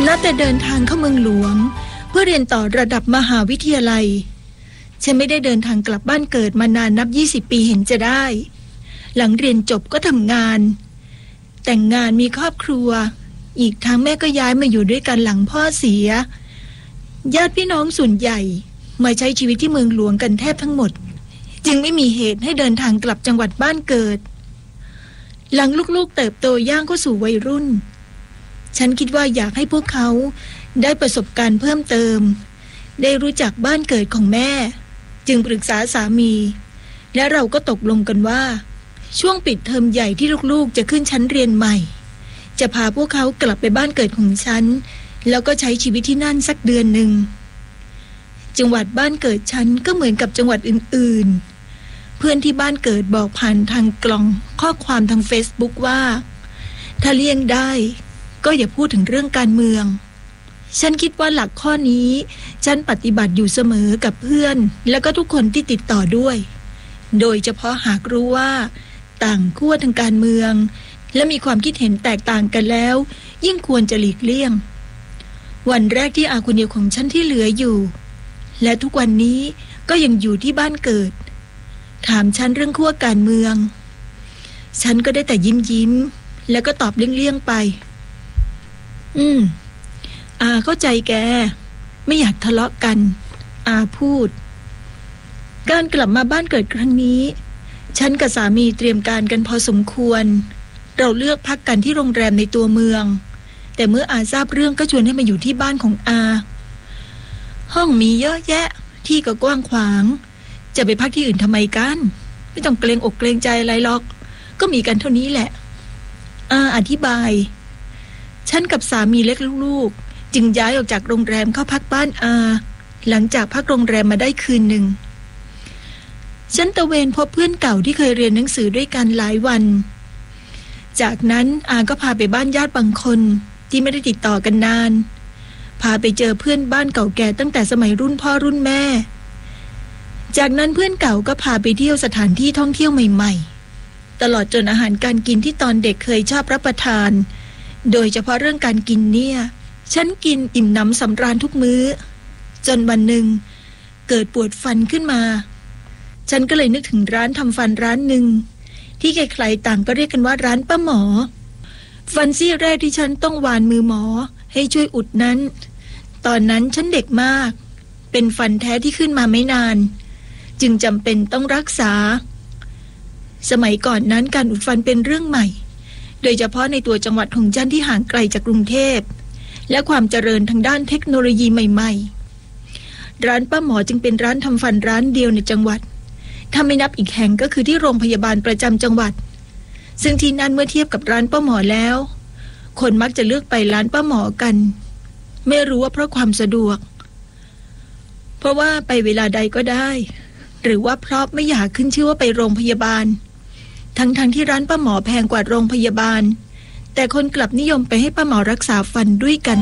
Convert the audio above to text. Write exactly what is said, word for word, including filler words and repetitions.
นับแต่เดินทางเข้าเมืองหลวงเพื่อเรียนต่อระดับมหาวิทยาลัยฉันไม่ได้เดินทางกลับบ้านเกิดมานานนับยี่สิบปีเห็นจะได้หลังเรียนจบก็ทำงานแต่งงานมีครอบครัวอีกทั้งแม่ก็ย้ายมาอยู่ด้วยกันหลังพ่อเสียญาติพี่น้องส่วนใหญ่มาใช้ชีวิตที่เมืองหลวงกันแทบทั้งหมดจึงไม่มีเหตุให้เดินทางกลับจังหวัดบ้านเกิดหลังลูกๆเติบโตย่างเข้าสู่วัยรุ่นฉันคิดว่าอยากให้พวกเขาได้ประสบการณ์เพิ่มเติมได้รู้จักบ้านเกิดของแม่จึงปรึกษาสามีและเราก็ตกลงกันว่าช่วงปิดเทอมใหญ่ที่ลูกๆจะขึ้นชั้นเรียนใหม่จะพาพวกเขากลับไปบ้านเกิดของฉันแล้วก็ใช้ชีวิตที่นั่นสักเดือนหนึ่งจังหวัดบ้านเกิดฉันก็เหมือนกับจังหวัดอื่นๆเพื่อนที่บ้านเกิดบอกผ่านทางกล่องข้อความทาง Facebook ว่าถ้าเลี่ยงได้ก็อย่าพูดถึงเรื่องการเมืองฉันคิดว่าหลักข้อนี้ฉันปฏิบัติอยู่เสมอกับเพื่อนแล้วก็ทุกคนที่ติดต่อด้วยโดยเฉพาะหากรู้ว่าต่างขั้วทางการเมืองและมีความคิดเห็นแตกต่างกันแล้วยิ่งควรจะหลีกเลี่ยงวันแรกที่อาคนเดียวของฉันที่เหลืออยู่และทุกวันนี้ก็ยังอยู่ที่บ้านเกิดถามฉันเรื่องขั้วการเมืองฉันก็ได้แต่ยิ้มยิ้มแล้วก็ตอบเลี่ยงๆไปอืมอาเข้าใจแกไม่อยากทะเลาะกันอาพูดการกลับมาบ้านเกิดครั้งนี้ฉันกับสามีเตรียมการกันพอสมควรเราเลือกพักกันที่โรงแรมในตัวเมืองแต่เมื่ออาทราบเรื่องก็ชวนให้มาอยู่ที่บ้านของอาห้องมีเยอะแยะที่ก็กว้างขวางจะไปพักที่อื่นทำไมกันไม่ต้องเกรงอกเกรงใจอะไรหรอกก็มีกันเท่านี้แหละอาอธิบายฉันกับสามีเล็กลูกๆจึงย้ายออกจากโรงแรมเข้าพักบ้านอาหลังจากพักโรงแรมมาได้คืนหนึ่งฉันตะเวนพบเพื่อนเก่าที่เคยเรียนหนังสือด้วยกันหลายวันจากนั้นอาก็พาไปบ้านญาติบางคนที่ไม่ได้ติดต่อกันนานพาไปเจอเพื่อนบ้านเก่าแก่ตั้งแต่สมัยรุ่นพ่อรุ่นแม่จากนั้นเพื่อนเก่าก็พาไปเที่ยวสถานที่ท่องเที่ยวใหม่ๆตลอดจนอาหารการกินที่ตอนเด็กเคยชอบรับประทานโดยเฉพาะเรื่องการกินเนี่ยฉันกินอิ่มหนำสำราญทุกมื้อจนวันหนึ่งเกิดปวดฟันขึ้นมาฉันก็เลยนึกถึงร้านทำฟันร้านหนึ่งที่ใครๆต่างก็เรียกกันว่าร้านป้าหมอฟันซี่แรกที่ฉันต้องวานมือหมอให้ช่วยอุดนั้นตอนนั้นฉันเด็กมากเป็นฟันแท้ที่ขึ้นมาไม่นานจึงจำเป็นต้องรักษาสมัยก่อนนั้นการอุดฟันเป็นเรื่องใหม่โดยเฉพาะในตัวจังหวัดของฉันที่ห่างไกลจากกรุงเทพและความเจริญทางด้านเทคโนโลยีใหม่ๆร้านป้าหมอจึงเป็นร้านทำฟันร้านเดียวในจังหวัดถ้าไม่นับอีกแห่งก็คือที่โรงพยาบาลประจำจังหวัดซึ่งที่นั่นเมื่อเทียบกับร้านป้าหมอแล้วคนมักจะเลือกไปร้านป้าหมอกันไม่รู้ว่าเพราะความสะดวกเพราะว่าไปเวลาใดก็ได้หรือว่าเพราะไม่อยากขึ้นชื่อว่าไปโรงพยาบาลทั้งๆ ท, ที่ร้านป้าหมอแพงกว่าโรงพยาบาลแต่คนกลับนิยมไปให้ป้าหมอรักษาฟันด้วยกัน